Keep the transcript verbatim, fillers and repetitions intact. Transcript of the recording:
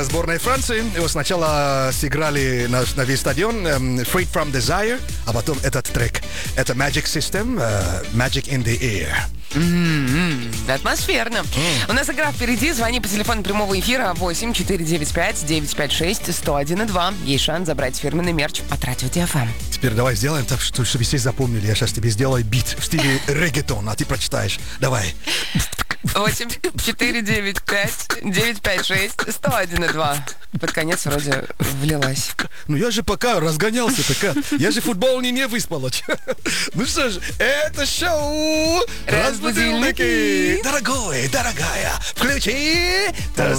э, сборной Франции. Его сначала сыграли на, на весь стадион эм, Freed from Desire, а потом этот трек. Это Magic System, э, Magic in the Air. Mm-hmm. Атмосферно. Mm. У нас игра впереди. Звони по телефону прямого эфира восемь четыре девять пять девять пять шесть сто один и два. Есть шанс забрать фирменный мерч от Радио ДФМ. Теперь давай сделаем так, что, чтобы все запомнили. Я сейчас тебе сделаю бит в стиле реггетон, а ты прочитаешь. Давай. восемь четыре девять пять девять пять шесть сто один и два. Под конец вроде влилась. Ну я же пока разгонялся, пока. Я же футбол не, не выспал. Ну что ж, это шоу «Разбудильники». Дорогой, дорогая, включи.